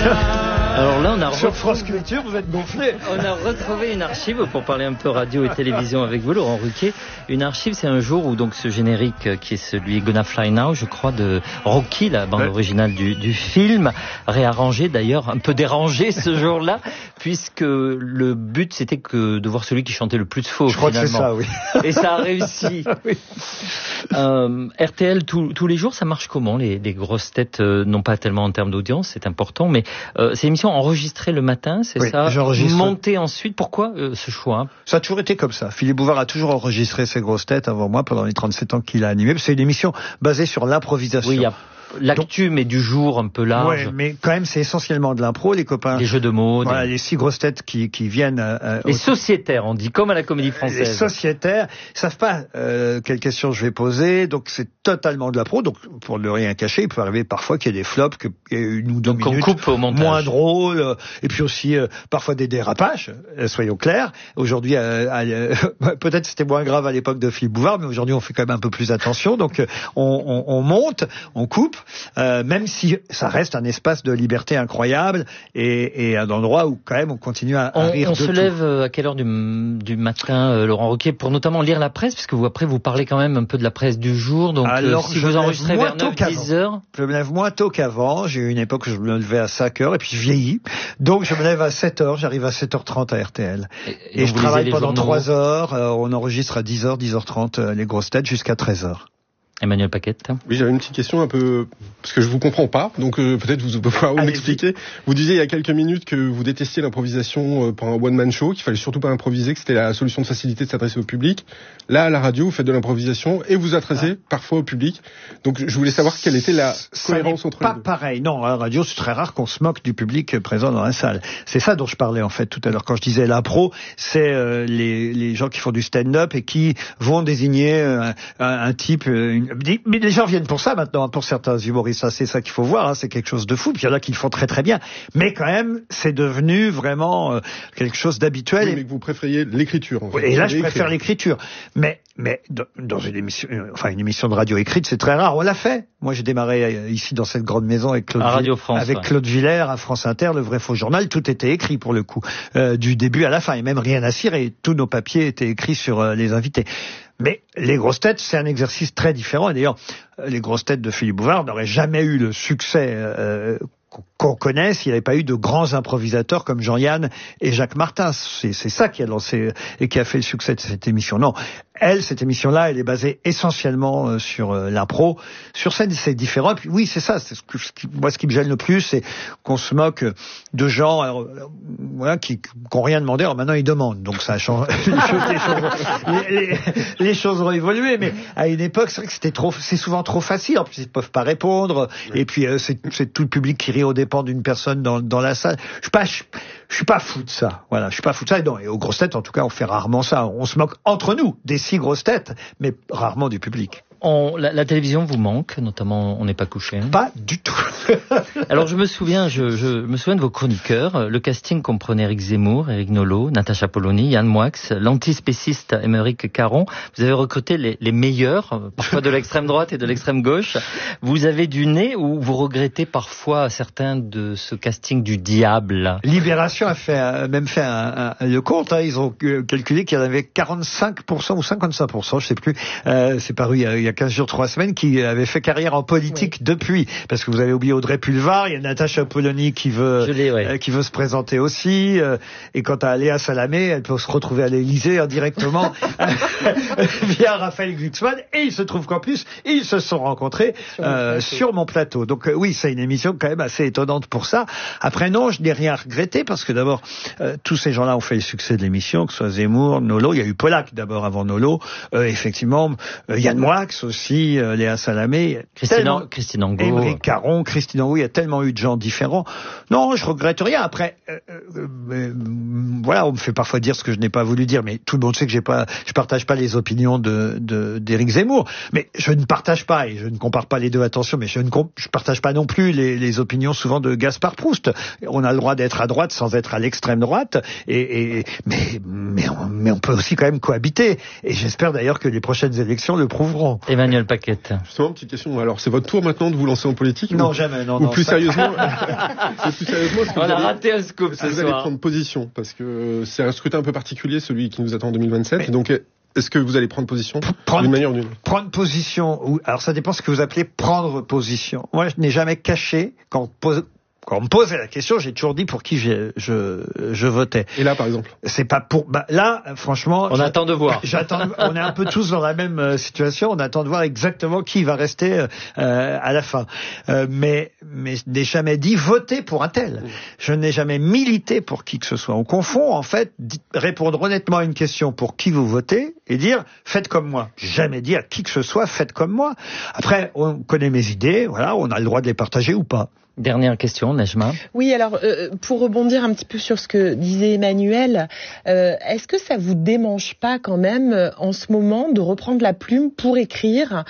Alors là, sur France Culture, vous êtes gonflé. On a retrouvé une archive pour parler un peu radio et télévision avec vous, Laurent Ruquier. Une archive, c'est un jour où donc ce générique qui est celui Gonna Fly Now, je crois, de Rocky, la bande originale du film, réarrangé d'ailleurs, un peu dérangé ce jour-là, puisque le but c'était que de voir celui qui chantait le plus faux. Je crois finalement. que c'est ça, oui. Et ça a réussi. Oui. RTL, tous les jours, ça marche comment? Les grosses têtes, non pas tellement en termes d'audience, c'est important, mais c'est une émission enregistrée le matin, c'est ça? Montée ensuite. Pourquoi ce choix? Ça a toujours été comme ça. Philippe Bouvard a toujours enregistré ses grosses têtes avant moi pendant les 37 ans qu'il a animé. C'est une émission basée sur l'improvisation. Oui, il y a l'actu, mais du jour un peu large. Ouais, mais quand même, c'est essentiellement de l'impro, les copains. Les jeux de mots. Voilà, les 6 grosses têtes qui viennent. Les sociétaires, on dit, comme à la Comédie Française. Les sociétaires savent pas quelles questions je vais poser, donc c'est totalement de l'impro. Donc, pour ne rien cacher, il peut arriver parfois qu'il y ait des flops, qu'il y ait une ou deux donc minutes on coupe au montage. Moins drôles, et puis aussi parfois des dérapages, soyons clairs. Aujourd'hui, peut-être c'était moins grave à l'époque de Philippe Bouvard, mais aujourd'hui on fait quand même un peu plus attention. Donc on monte, on coupe, même si ça reste un espace de liberté incroyable et un endroit où quand même on continue à rire de tout. On se lève à quelle heure du matin, Laurent Ruquier, pour notamment lire la presse, puisque vous après vous parlez quand même un peu de la presse du jour. Donc alors, si vous enregistrez vers 9-10 heures, je me lève moins tôt qu'avant. J'ai eu une époque où je me levais à 5 heures et puis je vieillis. Donc je me lève à 7 heures, j'arrive à 7h30 à RTL. Et je travaille pendant 3 heures. On enregistre à 10h, 10h30 les grosses têtes jusqu'à 13h. Emmanuel Paquette. Oui, j'avais une petite question un peu, parce que je vous comprends pas, donc peut-être vous pouvez m'expliquer. Vous disiez il y a quelques minutes que vous détestiez l'improvisation pour un one-man show, qu'il fallait surtout pas improviser, que c'était la solution de facilité de s'adresser au public. Là, à la radio, vous faites de l'improvisation et vous adressez parfois au public. Donc je voulais savoir quelle était la cohérence entre les deux. Pas pareil. Non, à la radio, c'est très rare qu'on se moque du public présent dans la salle. C'est ça dont je parlais en fait tout à l'heure quand je disais l'impro, c'est les gens qui font du stand-up et qui vont désigner un type, mais les gens viennent pour ça maintenant, pour certains humoristes, c'est ça qu'il faut voir, c'est quelque chose de fou, puis il y en a qui le font très très bien, mais quand même c'est devenu vraiment quelque chose d'habituel. Oui, mais que vous préfériez l'écriture en fait. Et là je préfère l'écriture, mais dans une émission de radio écrite c'est très rare, on l'a fait. Moi j'ai démarré ici dans cette grande maison avec Claude Villers à France Inter, le vrai faux journal, tout était écrit pour le coup, du début à la fin, et même rien à cirer, tous nos papiers étaient écrits sur les invités. Mais les grosses têtes, c'est un exercice très différent. Et d'ailleurs, les grosses têtes de Philippe Bouvard n'auraient jamais eu le succès qu'on connaît s'il n'y avait pas eu de grands improvisateurs comme Jean-Yann et Jacques Martin. C'est ça qui a lancé et qui a fait le succès de cette émission. Non, cette émission-là, elle est basée essentiellement sur l'impro. Sur scène, c'est différent. Et puis oui, c'est ça. C'est ce qui me gêne le plus, c'est qu'on se moque de gens qui n'ont rien demandé. Alors maintenant, ils demandent. Donc ça change. Les choses ont évolué. Mais à une époque, c'est vrai que c'est souvent trop facile. En plus, ils ne peuvent pas répondre. Et puis c'est tout le public qui rit au dépens d'une personne dans la salle. Je suis pas fou de ça. Voilà, je suis pas fou de ça. Et aux grosses têtes, en tout cas, on fait rarement ça. On se moque entre nous des 6 grosses têtes, mais rarement du public. La télévision vous manque, notamment On n'est pas couché. Pas du tout. Alors je me souviens de vos chroniqueurs. Le casting comprenait Éric Zemmour, Éric Nolot, Natacha Polony, Yann Moix, l'antispéciste Émeric Caron. Vous avez recruté les meilleurs, parfois de l'extrême droite et de l'extrême gauche. Vous avez du nez ou vous regrettez parfois certains de ce casting du diable? Libération a même fait le compte. Ils ont calculé qu'il y en avait 45% ou 55%, je sais plus. C'est paru il y a 15 jours, 3 semaines, qui avait fait carrière en politique depuis. Parce que vous avez oublié Audrey Pulvar, il y a Natacha Polony qui veut se présenter aussi. Et quant à Léa Salamé, elle peut se retrouver à l'Élysée indirectement via Raphaël Glucksmann. Et il se trouve qu'en plus, ils se sont rencontrés sur mon plateau. Donc oui, c'est une émission quand même assez étonnante pour ça. Après non, je n'ai rien regretté parce que d'abord, tous ces gens-là ont fait le succès de l'émission, que ce soit Zemmour, Nolot. Il y a eu Polak d'abord avant Nolot. Effectivement, Yann Moix aussi, Léa Salamé, Christine Angot, Émeric Caron, Christine Angot, il y a tellement eu de gens différents. Non, je regrette rien. Après, voilà, on me fait parfois dire ce que je n'ai pas voulu dire, mais tout le monde sait que je partage pas les opinions d'Éric Zemmour. Mais je ne partage pas, et je ne compare pas les deux, attention, mais je partage pas non plus les opinions souvent de Gaspard Proust. On a le droit d'être à droite sans être à l'extrême droite, mais on peut aussi quand même cohabiter. Et j'espère d'ailleurs que les prochaines élections le prouveront. Emmanuel Paquette. Justement, petite question. Alors, c'est votre tour maintenant de vous lancer en politique? Non, jamais. Non, ou plus sérieusement, on a raté un scoop ce soir. Vous allez prendre position parce que c'est un scrutin un peu particulier, celui qui nous attend en 2027. Mais... Donc, est-ce que vous allez prendre position d'une manière ou d'une autre? Prendre position, alors ça dépend ce que vous appelez prendre position. Moi, je n'ai jamais caché quand on me posait la question, j'ai toujours dit pour qui je votais. Et là, par exemple? C'est pas pour, là, franchement. On attend de voir. On est un peu tous dans la même situation. On attend de voir exactement qui va rester, à la fin. Mais je n'ai jamais dit voter pour un tel. Je n'ai jamais milité pour qui que ce soit. On confond, en fait, répondre honnêtement à une question pour qui vous votez et dire faites comme moi. Jamais dire à qui que ce soit faites comme moi. Après, on connaît mes idées, voilà, on a le droit de les partager ou pas. Dernière question, Nejma. Oui, alors pour rebondir un petit peu sur ce que disait Emmanuel, est-ce que ça vous démange pas quand même en ce moment de reprendre la plume pour écrire,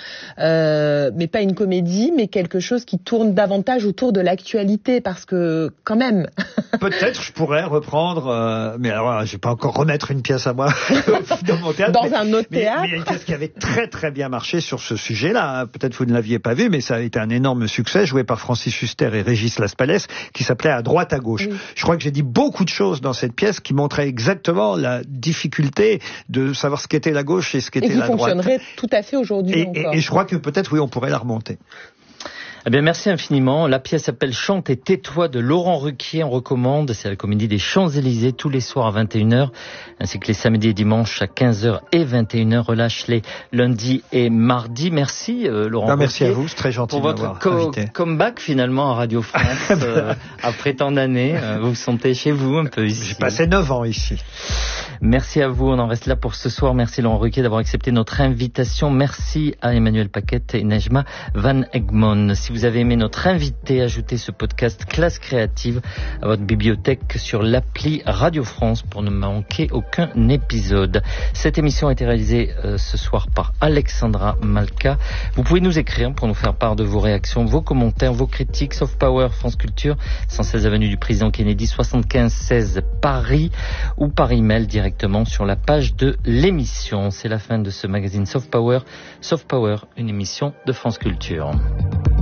mais pas une comédie, mais quelque chose qui tourne davantage autour de l'actualité, parce que quand même. Peut-être je pourrais reprendre, mais alors je vais pas encore remettre une pièce à moi dans mon théâtre. Dans un autre théâtre. Mais il y a une pièce qui avait très très bien marché sur ce sujet-là. Peut-être vous ne l'aviez pas vu, mais ça a été un énorme succès, joué par Francis Huster et Régis Laspalès, qui s'appelait À droite à gauche. Oui. Je crois que j'ai dit beaucoup de choses dans cette pièce qui montraient exactement la difficulté de savoir ce qu'était la gauche et ce qu'était la droite. Et qui fonctionnerait tout à fait aujourd'hui encore. Et je crois que peut-être, oui, on pourrait la remonter. Eh bien, merci infiniment. La pièce s'appelle Chante et tais-toi de Laurent Ruquier. On recommande. C'est la comédie des Champs-Élysées tous les soirs à 21h, ainsi que les samedis et dimanches à 15h et 21h. Relâche les lundis et mardis. Merci, Laurent Ruquier. Merci à vous. C'est très gentil de m'avoir invité. Pour votre comeback, finalement, à Radio France, après tant d'années. Vous vous sentez chez vous un peu ici. J'ai passé 9 ans ici. Merci à vous. On en reste là pour ce soir. Merci, Laurent Ruquier, d'avoir accepté notre invitation. Merci à Emmanuel Paquette et Nejma Van Egmond. Si vous avez aimé notre invité, ajoutez ce podcast Classe Créative à votre bibliothèque sur l'appli Radio France pour ne manquer aucun épisode. Cette émission a été réalisée ce soir par Alexandra Malka. Vous pouvez nous écrire pour nous faire part de vos réactions, vos commentaires, vos critiques. Soft Power France Culture, 116 avenue du Président Kennedy, 75 16 Paris, ou par email directement sur la page de l'émission. C'est la fin de ce magazine Soft Power. Soft Power, une émission de France Culture.